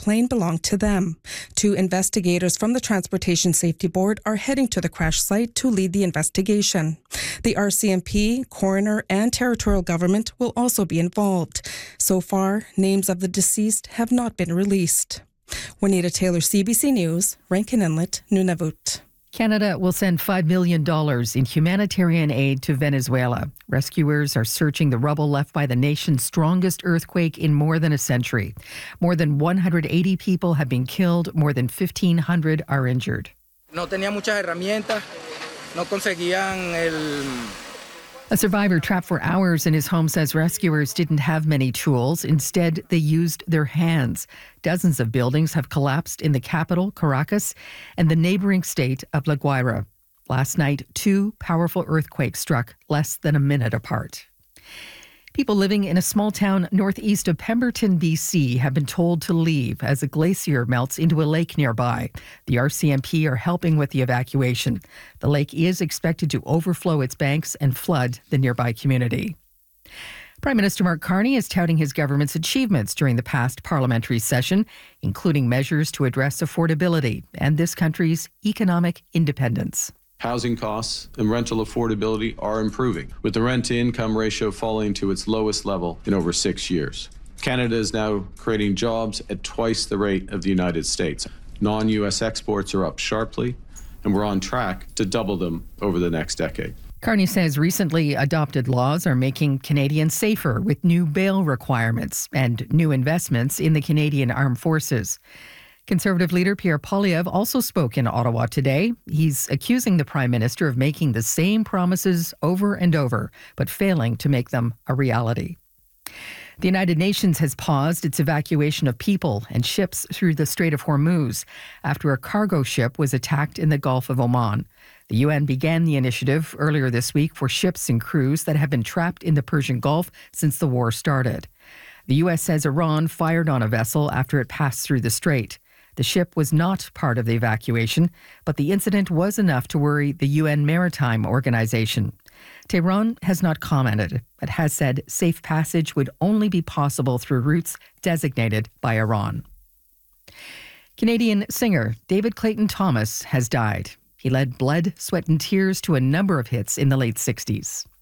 plane belonged to them. 2 investigators from the Transportation Safety Board are heading to the crash site to lead the investigation. The RCMP, coroner, and territorial government will also be involved. So far, names of the deceased have not been released. Juanita Taylor, CBC News, Rankin Inlet, Nunavut. Canada will send $5 million in humanitarian aid to Venezuela. Rescuers are searching the rubble left by the nation's strongest earthquake in more than a century. More than 180 people have been killed, more than 1,500 are injured. No tenía muchas herramientas, no conseguían A survivor trapped for hours in his home says rescuers didn't have many tools. Instead, they used their hands. Dozens of buildings have collapsed in the capital, Caracas, and the neighboring state of La Guaira. Last night, 2 powerful earthquakes struck less than a minute apart. People living in a small town northeast of Pemberton, BC, have been told to leave as a glacier melts into a lake nearby. The RCMP are helping with the evacuation. The lake is expected to overflow its banks and flood the nearby community. Prime Minister Mark Carney is touting his government's achievements during the past parliamentary session, including measures to address affordability and this country's economic independence. Housing costs and rental affordability are improving, with the rent-to-income ratio falling to its lowest level in over 6 years. Canada is now creating jobs at twice the rate of the United States. Non-U.S. exports are up sharply, and we're on track to double them over the next decade. Carney says recently adopted laws are making Canadians safer with new bail requirements and new investments in the Canadian Armed Forces. Conservative leader Pierre Poilievre also spoke in Ottawa today. He's accusing the Prime Minister of making the same promises over and over, but failing to make them a reality. The United Nations has paused its evacuation of people and ships through the Strait of Hormuz after a cargo ship was attacked in the Gulf of Oman. The UN began the initiative earlier this week for ships and crews that have been trapped in the Persian Gulf since the war started. The U.S. says Iran fired on a vessel after it passed through the strait. The ship was not part of the evacuation, but the incident was enough to worry the UN Maritime Organization. Tehran has not commented, but has said safe passage would only be possible through routes designated by Iran. Canadian singer David Clayton Thomas has died. He led Blood, Sweat and Tears to a number of hits in the late 60s.